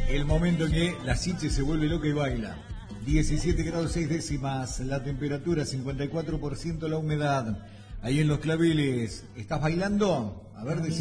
El momento en que la Siche se vuelve loca y baila. 17 grados 6 décimas, la temperatura, 54% la humedad. Ahí en Los Claveles, ¿estás bailando? A ver,